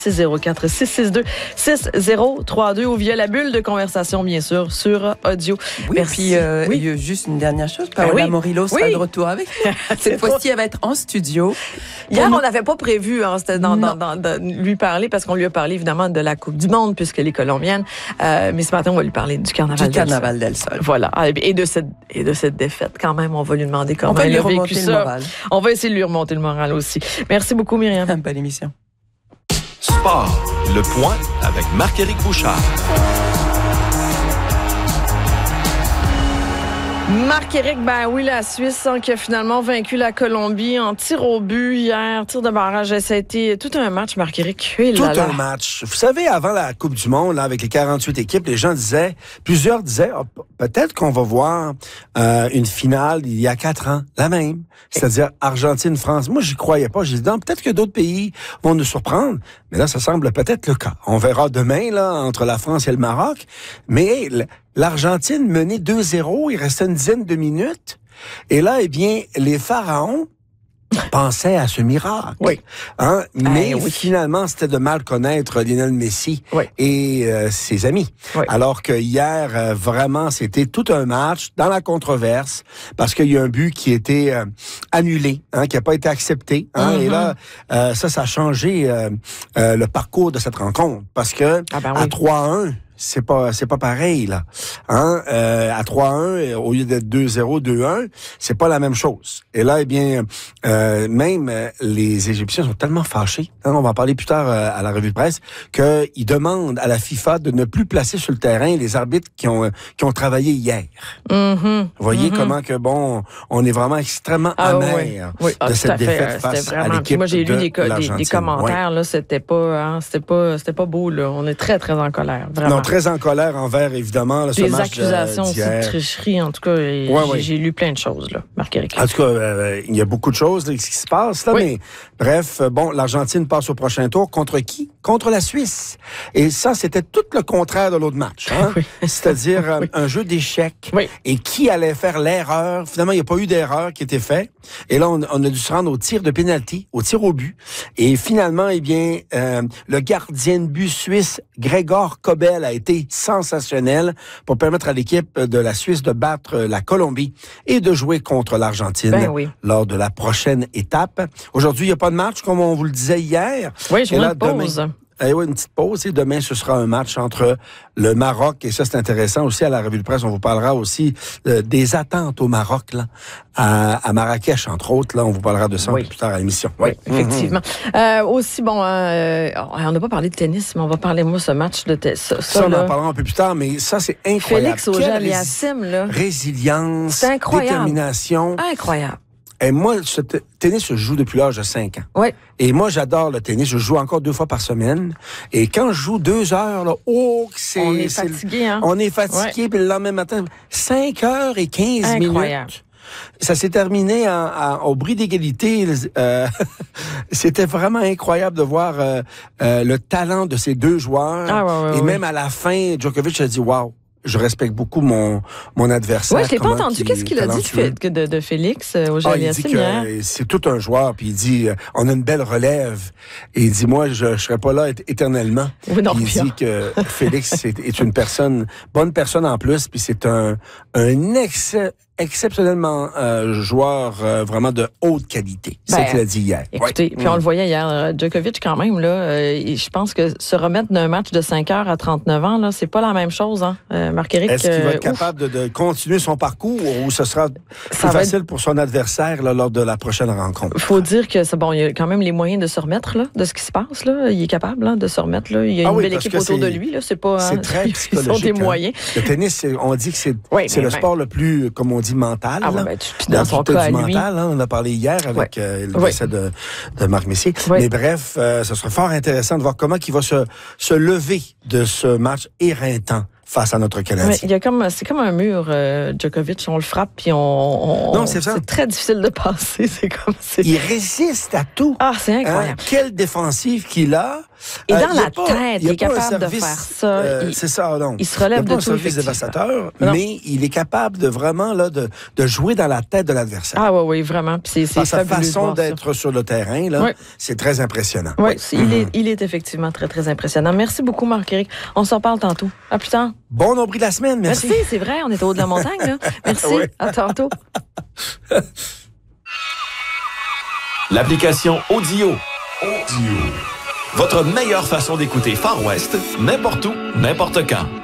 604-662-6032 ou via la bulle de conversation, bien sûr, sur audio. Oui, Merci. il y a juste une dernière chose. Paola Morillo sera de retour avec nous. Cette fois-ci, elle va être en studio. Hier, on n'avait pas prévu c'était de lui parler parce qu'on lui a parlé évidemment de la Coupe du Monde puisqu'elle est colombienne. Mais ce matin, on va lui parler du Carnaval del Sol. Voilà. Et de cette défaite, quand même, on va lui demander comment elle a vécu ça. Le moral. On va essayer de lui remonter le moral aussi. Merci beaucoup, Myriam. Bonne émission. Sport, le point avec Marc-Éric Bouchard. Marc-Éric, la Suisse qui a finalement vaincu la Colombie en tir au but hier, tir de barrage. Ça a été tout un match, Marc-Éric. Un match. Vous savez, avant la Coupe du Monde, là, avec les 48 équipes, plusieurs disaient, peut-être qu'on va voir une finale il y a 4 ans, la même. C'est-à-dire Argentine-France. Moi, j'y croyais pas. J'ai dit, peut-être que d'autres pays vont nous surprendre. Mais là, ça semble peut-être le cas. On verra demain, là, entre la France et le Maroc. Mais l'Argentine menait 2-0. Il restait une dizaine de minutes. Et là, les Pharaons pensaient à ce miracle. Oui. Mais finalement, c'était de mal connaître Lionel Messi et ses amis. Oui. Alors que hier, vraiment, c'était tout un match dans la controverse parce qu'il y a un but qui a été annulé, qui n'a pas été accepté. Et là, ça a changé le parcours de cette rencontre parce que à 3-1, c'est pas pareil, là. À 3-1, au lieu d'être 2-0, 2-1, c'est pas la même chose. Et là, même les Égyptiens sont tellement fâchés, on va en parler plus tard à la revue de presse, qu'ils demandent à la FIFA de ne plus placer sur le terrain les arbitres qui ont travaillé hier. Vous voyez comment que, on est vraiment extrêmement amer de cette défaite face à l'équipe. Moi, j'ai lu des commentaires, là, c'était pas beau, là. On est très, très en colère, vraiment. Non, très en colère envers, évidemment, ce match des accusations aussi de tricherie, en tout cas. J'ai lu plein de choses, là, Marc-Éric. En tout cas, il y a beaucoup de choses qui se passent, là, mais bref, l'Argentine passe au prochain tour. Contre qui? Contre la Suisse. Et ça, c'était tout le contraire de l'autre match. C'est-à-dire un jeu d'échecs. Et qui allait faire l'erreur? Finalement, il n'y a pas eu d'erreur qui était faite. Et là, on a dû se rendre au tir de pénalty, au tir au but. Et finalement, le gardien de but suisse, Gregor Kobel, a été sensationnel pour permettre à l'équipe de la Suisse de battre la Colombie et de jouer contre l'Argentine lors de la prochaine étape. Aujourd'hui, il n'y a pas de match, comme on vous le disait hier. Oui, je une pause. Une petite pause. Et demain, ce sera un match entre le Maroc, et ça, c'est intéressant aussi à la revue de presse. On vous parlera aussi des attentes au Maroc, là, à Marrakech, entre autres. Là, on vous parlera de ça un peu plus tard à l'émission. Oui, effectivement. Aussi, on n'a pas parlé de tennis, mais on va parler, ce match de tennis. Ça, on en parlera un peu plus tard, mais ça, c'est incroyable. Félix Auger-Aliassime, là. Résilience, détermination. Incroyable. Et moi, ce tennis se joue depuis l'âge de 5 ans. Oui. Et moi, j'adore le tennis. Je joue encore 2 fois par semaine. Et quand je joue 2 heures, là, on est fatigué, On est fatigué, puis le lendemain matin, 5h15 minutes. Ça s'est terminé au bris d'égalité. C'était vraiment incroyable de voir le talent de ces 2 joueurs. Même à la fin, Djokovic a dit « Wow ». Je respecte beaucoup mon adversaire. Oui, je l'ai pas entendu. Qu'est-ce qu'il a dit de Félix Auger-Aliassime hier? C'est tout un joueur, puis il dit on a une belle relève. Et il dit moi, je serai pas là éternellement. Il dit que Félix est une bonne personne en plus, puis c'est un exceptionnellement joueur vraiment de haute qualité. C'est ce qu'il a dit hier. Écoutez, puis on le voyait hier, Djokovic quand même, là, je pense que se remettre d'un match de 5 heures à 39 ans, là, c'est pas la même chose, Marc-Éric. Est-ce qu'il va être capable de continuer son parcours ou ce sera plus facile pour son adversaire là, lors de la prochaine rencontre? Il faut dire que il y a quand même les moyens de se remettre là, de ce qui se passe. Là. Il est capable de se remettre. Là. Il y a une belle équipe autour de lui. Là. C'est très psychologique. Ils ont des moyens. Le tennis, on dit que c'est le sport le plus, comme on dit, mental. Dans son cas, du mental, on en a parlé hier avec le décès de Marc Messier. Mais bref, ce sera fort intéressant de voir comment il va se lever de ce match éreintant face à notre Canadien. C'est comme un mur, Djokovic, on le frappe puis non, c'est très difficile de passer. Il résiste à tout. Ah, c'est incroyable. Quelle défensive qu'il a. Et dans la tête, il est capable de faire ça. C'est ça, non. Il se relève de tout. Il n'est pas un service dévastateur, mais il est capable de vraiment là, de jouer dans la tête de l'adversaire. Ah oui, vraiment. Puis c'est sa façon d'être sur le terrain, là, c'est très impressionnant. Oui, il est effectivement très, très impressionnant. Merci beaucoup, Marc-Éric. On s'en parle tantôt. À plus tard. Bon nombril de la semaine, merci. Merci, c'est vrai, on est au haut de la montagne, là. Merci, à tantôt. L'application Audio. Votre meilleure façon d'écouter Far West, n'importe où, n'importe quand.